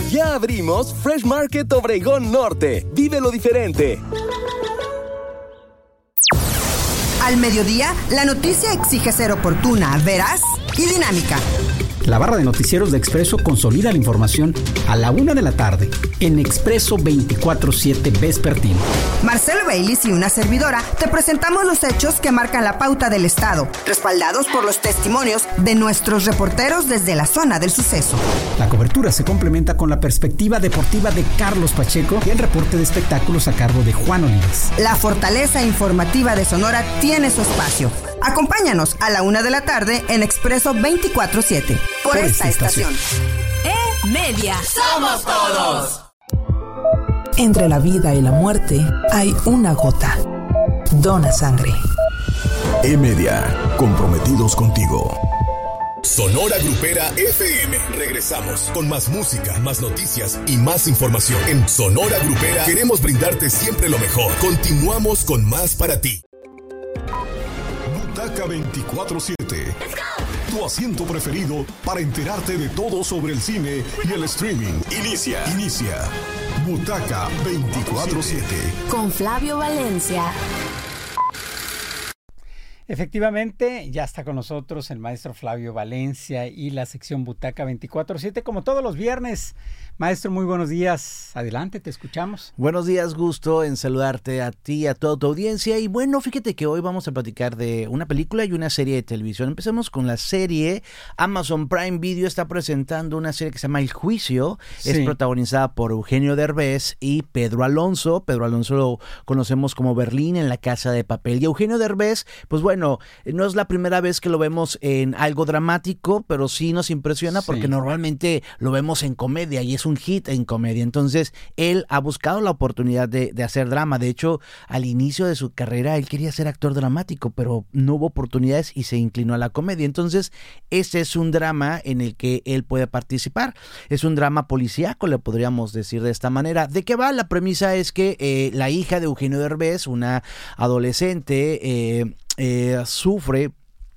Ya abrimos Fresh Market Obregón Norte. Vívelo diferente. Al mediodía, la noticia exige ser oportuna, veraz y dinámica. La barra de noticieros de Expreso consolida la información a la 1 de la tarde en Expreso 24/7 Vespertino. Marcelo Baylis y una servidora te presentamos los hechos que marcan la pauta del Estado, respaldados por los testimonios de nuestros reporteros desde la zona del suceso. La cobertura se complementa con la perspectiva deportiva de Carlos Pacheco y el reporte de espectáculos a cargo de Juan Olives. La fortaleza informativa de Sonora tiene su espacio. Acompáñanos a la 1 de la tarde en Expreso 24/7. Por esta estación. Media. ¡Somos todos! Entre la vida y la muerte hay una gota. Dona sangre. E-Media, comprometidos contigo. Sonora Grupera FM. Regresamos con más música, más noticias y más información. En Sonora Grupera queremos brindarte siempre lo mejor. Continuamos con más para ti. Butaca 24/7. Tu asiento preferido para enterarte de todo sobre el cine y el streaming. Inicia. Butaca 24/7. Con Flavio Valencia. Efectivamente, ya está con nosotros el maestro Flavio Valencia y la sección Butaca 24/7, como todos los viernes. Maestro, muy buenos días. Adelante, te escuchamos. Buenos días, gusto en saludarte a ti, a toda tu audiencia. Y bueno, fíjate que hoy vamos a platicar de una película y una serie de televisión. Empecemos con la serie. Amazon Prime Video está presentando una serie que se llama El Juicio. Sí. Es protagonizada por Eugenio Derbez y Pedro Alonso. Pedro Alonso lo conocemos como Berlín en La Casa de Papel. Y Eugenio Derbez, pues bueno, no es la primera vez que lo vemos en algo dramático, pero sí nos impresiona porque normalmente lo vemos en comedia y es un hit en comedia. Entonces, él ha buscado la oportunidad de hacer drama. De hecho, al inicio de su carrera, él quería ser actor dramático, pero no hubo oportunidades y se inclinó a la comedia. Entonces, este es un drama en el que él puede participar. Es un drama policíaco, le podríamos decir de esta manera. ¿De qué va? La premisa es que la hija de Eugenio Derbez, una adolescente, sufre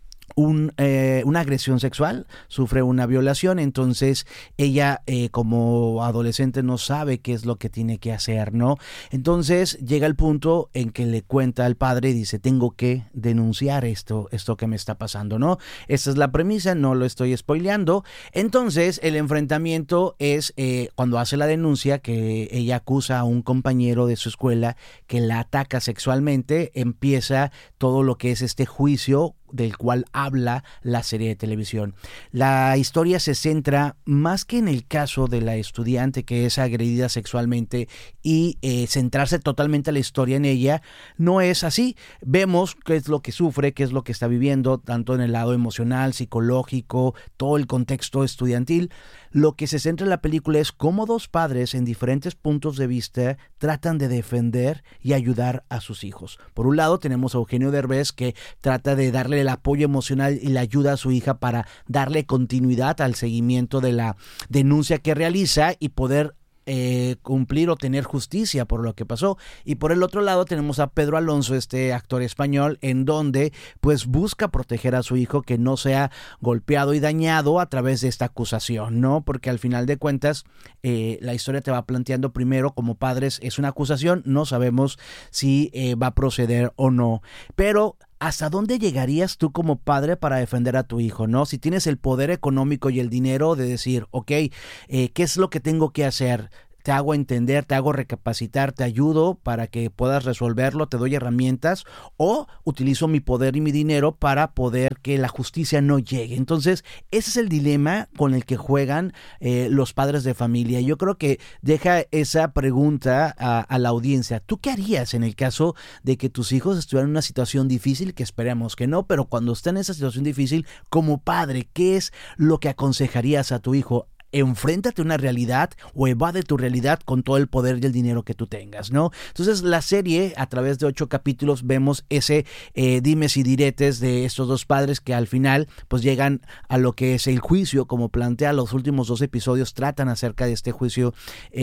una agresión sexual, sufre una violación. Entonces ella como adolescente no sabe qué es lo que tiene que hacer, ¿no? Entonces llega el punto en que le cuenta al padre y dice, tengo que denunciar esto que me está pasando, ¿no? Esta es la premisa, no lo estoy spoileando. Entonces el enfrentamiento es cuando hace la denuncia, que ella acusa a un compañero de su escuela que la ataca sexualmente. Empieza todo lo que es este juicio del cual habla la serie de televisión. La historia se centra más que en el caso de la estudiante que es agredida sexualmente y centrarse totalmente la historia en ella. No es así. Vemos qué es lo que sufre, qué es lo que está viviendo, tanto en el lado emocional, psicológico, todo el contexto estudiantil. Lo que se centra en la película es cómo dos padres en diferentes puntos de vista tratan de defender y ayudar a sus hijos. Por un lado tenemos a Eugenio Derbez, que trata de darle el apoyo emocional y la ayuda a su hija para darle continuidad al seguimiento de la denuncia que realiza y poder cumplir o tener justicia por lo que pasó. Y por el otro lado tenemos a Pedro Alonso, este actor español, en donde pues busca proteger a su hijo, que no sea golpeado y dañado a través de esta acusación, ¿no? Porque al final de cuentas la historia te va planteando primero, como padres, es una acusación, no sabemos si va a proceder o no, pero ¿hasta dónde llegarías tú como padre para defender a tu hijo, no? Si tienes el poder económico y el dinero de decir, ¿qué es lo que tengo que hacer? Te hago entender, te hago recapacitar, te ayudo para que puedas resolverlo, te doy herramientas, o utilizo mi poder y mi dinero para poder que la justicia no llegue. Entonces, ese es el dilema con el que juegan los padres de familia. Yo creo que deja esa pregunta a la audiencia. ¿Tú qué harías en el caso de que tus hijos estuvieran en una situación difícil? Que esperemos que no, pero cuando estén en esa situación difícil, como padre, ¿qué es lo que aconsejarías a tu hijo? Enfréntate a una realidad o evade tu realidad con todo el poder y el dinero que tú tengas, ¿no? Entonces la serie, a través de 8 capítulos, vemos ese dimes y diretes de estos dos padres que al final pues llegan a lo que es el juicio, como plantea. Los últimos 2 episodios tratan acerca de este juicio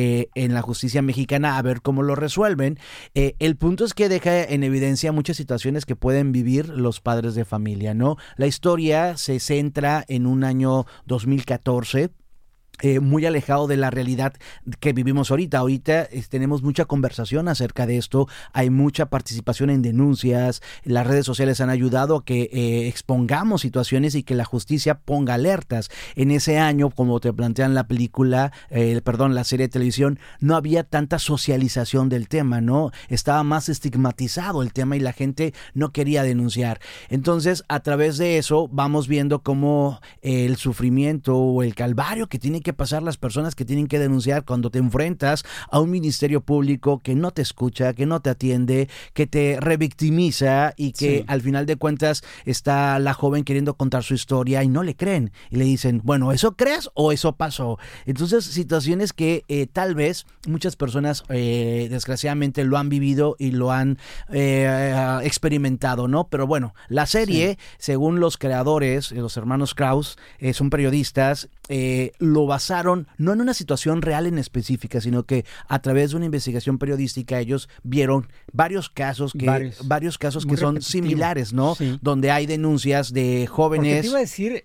en la justicia mexicana, a ver cómo lo resuelven. El punto es que deja en evidencia muchas situaciones que pueden vivir los padres de familia, ¿no? La historia se centra en un año 2014, muy alejado de la realidad que vivimos ahorita. Ahorita tenemos mucha conversación acerca de esto, hay mucha participación en denuncias, las redes sociales han ayudado a que expongamos situaciones y que la justicia ponga alertas. En ese año, como te plantean la película, la serie de televisión, no había tanta socialización del tema, ¿no? Estaba más estigmatizado el tema y la gente no quería denunciar. Entonces, a través de eso, vamos viendo cómo el sufrimiento o el calvario que tiene que pasar las personas que tienen que denunciar cuando te enfrentas a un ministerio público que no te escucha, que no te atiende, que te revictimiza y que al final de cuentas está la joven queriendo contar su historia y no le creen y le dicen, bueno, ¿eso crees o eso pasó? Entonces, situaciones que tal vez muchas personas desgraciadamente lo han vivido y lo han experimentado, ¿no? Pero bueno, la serie, según los creadores, los hermanos Krause, son periodistas, lo basaron no en una situación real en específica, sino que a través de una investigación periodística ellos vieron varios casos que son similares, ¿no? Sí. Donde hay denuncias de jóvenes. Porque te iba a decir,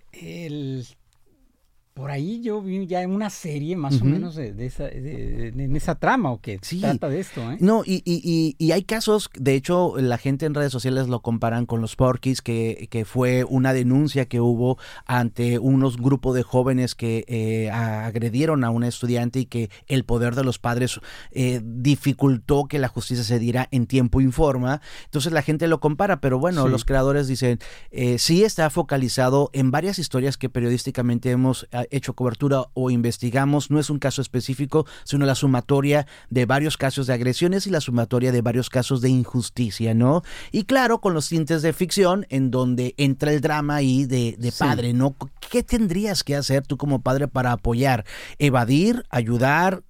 por ahí yo vi ya en una serie más o menos en esa trama o que trata de esto, ¿eh? No, y hay casos, de hecho la gente en redes sociales lo comparan con los Porky's, que fue una denuncia que hubo ante unos grupos de jóvenes que agredieron a una estudiante y que el poder de los padres dificultó que la justicia se diera en tiempo y forma. Entonces la gente lo compara, pero bueno, los creadores dicen, sí está focalizado en varias historias que periodísticamente hemos hecho cobertura o investigamos. No es un caso específico, sino la sumatoria de varios casos de agresiones y la sumatoria de varios casos de injusticia, ¿no? Y claro, con los tintes de ficción, en donde entra el drama ahí de padre, ¿no? ¿Qué tendrías que hacer tú como padre para apoyar, evadir, ayudar,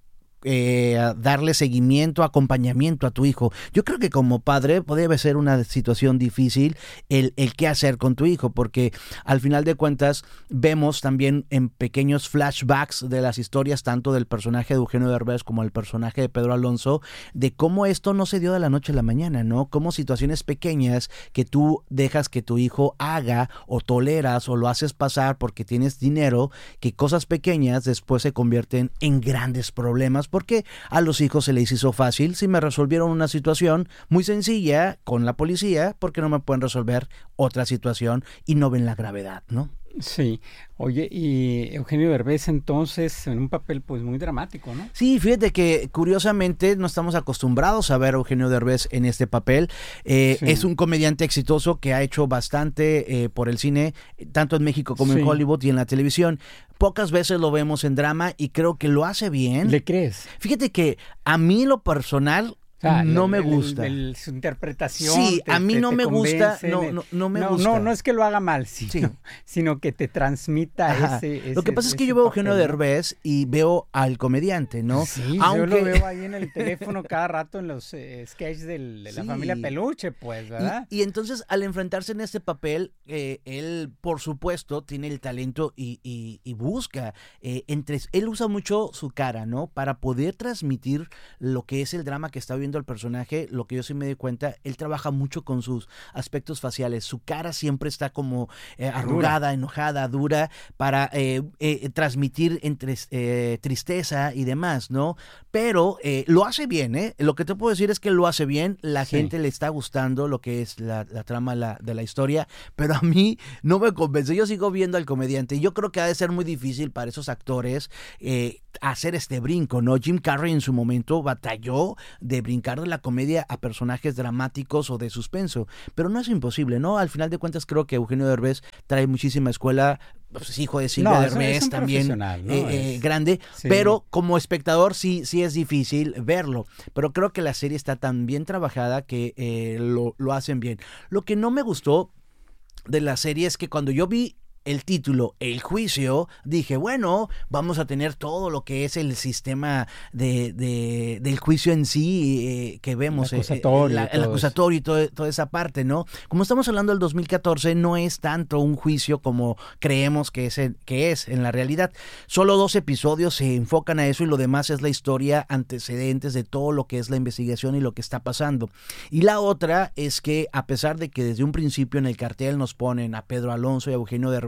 darle seguimiento, acompañamiento a tu hijo? Yo creo que como padre debe ser una situación difícil el qué hacer con tu hijo, porque al final de cuentas vemos también en pequeños flashbacks de las historias tanto del personaje de Eugenio Derbez como el personaje de Pedro Alonso, de cómo esto no se dio de la noche a la mañana, ¿no? Como situaciones pequeñas que tú dejas que tu hijo haga o toleras o lo haces pasar porque tienes dinero, que cosas pequeñas después se convierten en grandes problemas, porque a los hijos se les hizo fácil. Si me resolvieron una situación muy sencilla con la policía, ¿por qué no me pueden resolver otra situación y no ven la gravedad, ¿no? Sí. Oye, y Eugenio Derbez entonces en un papel pues muy dramático, ¿no? Sí, fíjate que curiosamente no estamos acostumbrados a ver a Eugenio Derbez en este papel. Es un comediante exitoso que ha hecho bastante por el cine, tanto en México como en Hollywood y en la televisión. Pocas veces lo vemos en drama y creo que lo hace bien. ¿Le crees? Fíjate que a mí lo personal no me gusta. Su interpretación. Sí, a mí no me gusta. No me gusta. No es que lo haga mal, sino que te transmita ese. Lo que pasa es que yo veo a Eugenio Derbez y veo al comediante, ¿no? Sí, yo lo veo ahí en el teléfono cada rato en los sketches de la familia Peluche, pues, ¿verdad? Y entonces, al enfrentarse en este papel, él, por supuesto, tiene el talento y busca. Él usa mucho su cara, ¿no? Para poder transmitir lo que es el drama que está viendo el personaje. Lo que yo sí me doy cuenta, él trabaja mucho con sus aspectos faciales. Su cara siempre está como arrugada, enojada, dura, para transmitir entre tristeza y demás, ¿no? Pero lo hace bien, ¿eh? Lo que te puedo decir es que lo hace bien. La gente le está gustando lo que es la trama de la historia, pero a mí no me convence. Yo sigo viendo al comediante y yo creo que ha de ser muy difícil para esos actores hacer este brinco, ¿no? Jim Carrey en su momento batalló de brincar de la comedia a personajes dramáticos o de suspenso, pero no es imposible, ¿no? Al final de cuentas creo que Eugenio Derbez trae muchísima escuela, pues, hijo de Silvia Derbez también, ¿no? Grande, pero como espectador sí es difícil verlo, pero creo que la serie está tan bien trabajada que lo hacen bien. Lo que no me gustó de la serie es que cuando yo vi el título, El Juicio, dije, bueno, vamos a tener todo lo que es el sistema del juicio en sí que vemos, el acusatorio y toda esa parte, ¿no? Como estamos hablando del 2014, no es tanto un juicio como creemos que es en la realidad. Solo 2 episodios se enfocan a eso y lo demás es la historia, antecedentes de todo lo que es la investigación y lo que está pasando. Y la otra es que, a pesar de que desde un principio en el cartel nos ponen a Pedro Alonso y a Eugenio Derbez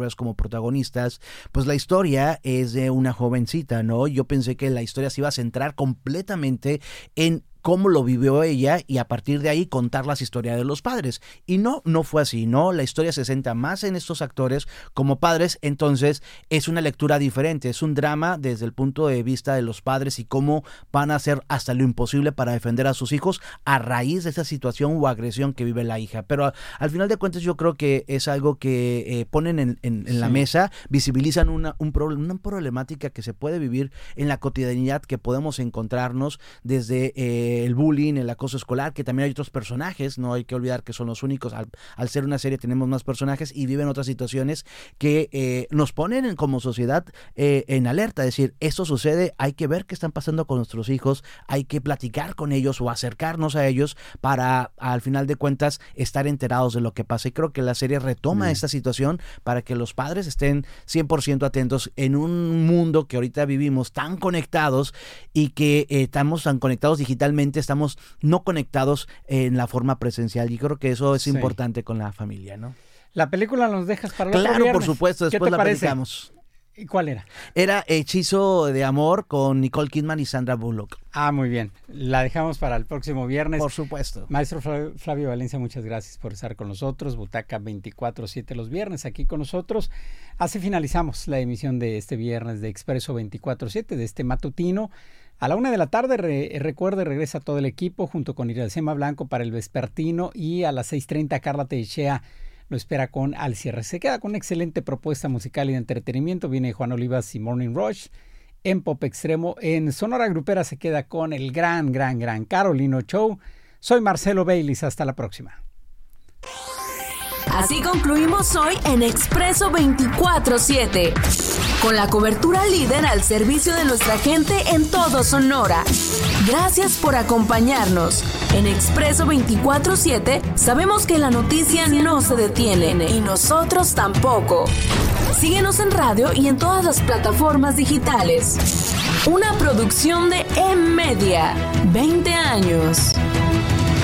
actores como protagonistas, pues la historia es de una jovencita, ¿no? Yo pensé que la historia se iba a centrar completamente en cómo lo vivió ella y a partir de ahí contar las historias de los padres. Y no fue así, ¿no? La historia se centra más en estos actores como padres, entonces es una lectura diferente, es un drama desde el punto de vista de los padres y cómo van a hacer hasta lo imposible para defender a sus hijos a raíz de esa situación o agresión que vive la hija. Pero al final de cuentas yo creo que es algo que ponen en la mesa, visibilizan una problemática que se puede vivir en la cotidianidad, que podemos encontrarnos desde el bullying, el acoso escolar, que también hay otros personajes, no hay que olvidar que son los únicos, al ser una serie tenemos más personajes y viven otras situaciones que nos ponen como sociedad en alerta, es decir, esto sucede, hay que ver qué están pasando con nuestros hijos, hay que platicar con ellos o acercarnos a ellos para al final de cuentas estar enterados de lo que pasa, y creo que la serie retoma esta situación para que los padres estén 100% atentos en un mundo que ahorita vivimos tan conectados y que estamos tan conectados digitalmente, estamos no conectados en la forma presencial, y creo que eso es importante con la familia, ¿no? La película nos dejas para el otro Claro, viernes. por supuesto, después la platicamos. ¿Y cuál era? Era Hechizo de Amor con Nicole Kidman y Sandra Bullock. Ah, muy bien. La dejamos para el próximo viernes. Por supuesto. Maestro Flavio Valencia, muchas gracias por estar con nosotros. Butaca 24/7 los viernes aquí con nosotros. Así finalizamos la emisión de este viernes de Expreso 24/7, de este matutino. A la 1 de la tarde, recuerde, regresa todo el equipo junto con Iracema Blanco para el vespertino, y a las 6:30 Carla Teixea lo espera con Al Cierre. Se queda con una excelente propuesta musical y de entretenimiento. Viene Juan Olivas y Morning Rush. En Pop Extremo, en Sonora Grupera, se queda con el gran Carolino Show. Soy Marcelo Baylis. Hasta la próxima. Así concluimos hoy en Expreso 24/7, con la cobertura líder al servicio de nuestra gente en todo Sonora. Gracias por acompañarnos. En Expreso 24/7 sabemos que la noticia no se detiene y nosotros tampoco. Síguenos en radio y en todas las plataformas digitales. Una producción de M-Media. 20 años.